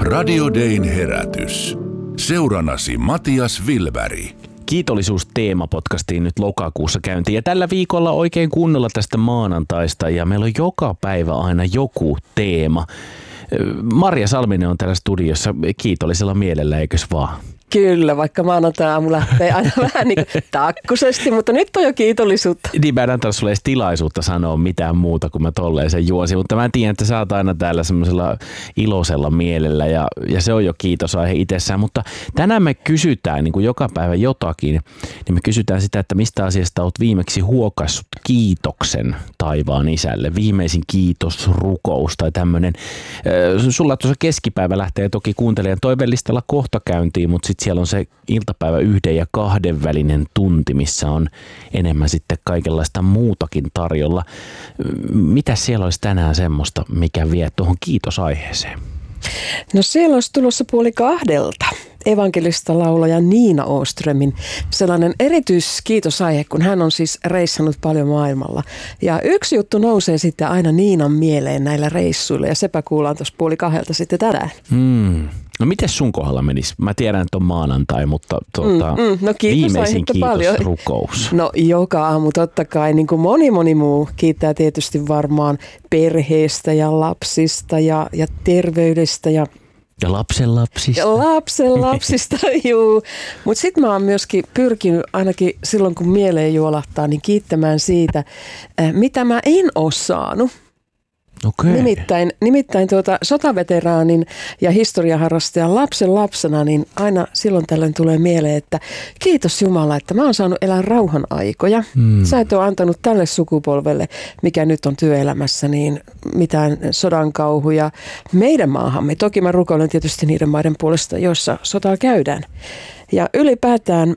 Radio Dayn herätys. Seurannasi Matias Vilberg. Kiitollisuusteema podcastiin nyt lokakuussa käyntiin ja tällä viikolla oikein kunnolla tästä maanantaista ja meillä on joka päivä aina joku teema. Marja Salminen on täällä studiossa kiitollisella mielellä, eikös vaan? Kyllä, vaikka maanantai-aamu lähtee aina vähän niin kuin takkusesti, mutta nyt on jo kiitollisuutta. Niin mä en antanut sulle edes tilaisuutta sanoa mitään muuta, kun mä tolleen sen juosin, mutta mä tiedän, että sä oot aina täällä semmoisella iloisella mielellä ja se on jo kiitosaihe itsessään, mutta tänään me kysytään niin kuin joka päivä jotakin, niin me kysytään sitä, että mistä asiasta oot viimeksi huokassut kiitoksen taivaan isälle, viimeisin kiitosrukous tai tämmöinen. Sulla tuossa keskipäivä lähtee toki kuuntelijan toivellistalla kohta käyntiin, mutta sitten siellä on se iltapäivä 1 ja 2 välinen tunti, missä on enemmän sitten kaikenlaista muutakin tarjolla. Mitä siellä olisi tänään semmoista, mikä vie tuohon kiitosaiheeseen? No siellä olisi tulossa 1:30 evankelista laulaja Nina Åströmin sellainen erityiskiitosaihe, kun hän on siis reissannut paljon maailmalla. Ja yksi juttu nousee sitten aina Niinan mieleen näillä reissuilla ja sepä kuullaan tuossa 1:30 sitten tänään. No miten sun kohdalla menisi? Mä tiedän, että on maanantai, mutta no viimeisin kiitosrukous. No joka aamu totta kai, niin kuin moni muu kiittää tietysti varmaan perheestä ja lapsista ja terveydestä ja lapsenlapsista. Ja lapsenlapsista, juu. Mutta sitten mä oon myöskin pyrkinyt ainakin silloin, kun mieleen juolahtaa, niin kiittämään siitä, mitä mä en ole saanut. Okay. Nimittäin sotaveteraanin ja historiaharrastajan lapsena, niin aina silloin tällöin tulee mieleen, että kiitos Jumala, että mä oon saanut elää rauhan aikoja. Sä et ole antanut tälle sukupolvelle, mikä nyt on työelämässä, niin mitään sodan kauhuja meidän maahamme. Toki mä rukoilen tietysti niiden maiden puolesta, joissa sotaa käydään. Ja ylipäätään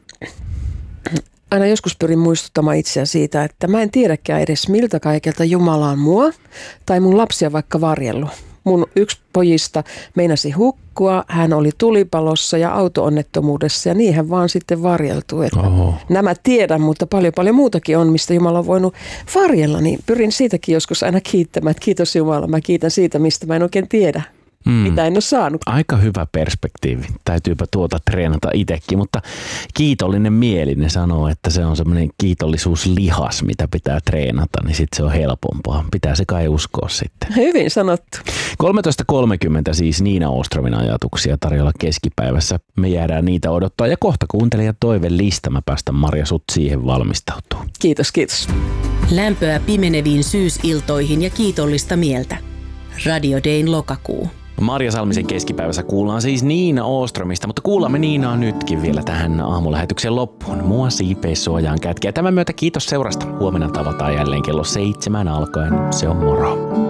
aina joskus pyrin muistuttamaan itseä siitä, että mä en tiedäkään edes miltä kaikelta Jumala on mua tai mun lapsia vaikka varjellut. Mun yksi pojista meinasi hukkua, hän oli tulipalossa ja auto-onnettomuudessa ja niin hän vaan sitten varjeltuu. Että nämä tiedän, mutta paljon muutakin on, mistä Jumala on voinut varjella, niin pyrin siitäkin joskus aina kiittämään, että kiitos Jumala, mä kiitän siitä, mistä mä en oikein tiedä. Mitä en ole saanut. Aika hyvä perspektiivi. Täytyypä treenata itsekin, mutta kiitollinen mieli, ne sanoo, että se on semmoinen kiitollisuuslihas, mitä pitää treenata, niin sitten se on helpompaa. Pitää se kai uskoa sitten. Hyvin sanottu. 13.30 siis Nina Åströmin ajatuksia tarjolla keskipäivässä. Me jäädään niitä odottaa ja kohta kuuntelijan toivelista. Mä päästän Marja sut siihen valmistautuu. Kiitos. Lämpöä pimeneviin syysiltoihin ja kiitollista mieltä. Radio Dayn lokakuu. Marja Salmisen keskipäivässä kuullaan siis Nina Åströmistä, mutta kuulemme Niinaa nytkin vielä tähän aamulähetyksen loppuun. Mua siipeissuojaan kätkeä. Tämän myötä kiitos seurasta. Huomenna tavataan jälleen kello 7 alkaen. Se on moro.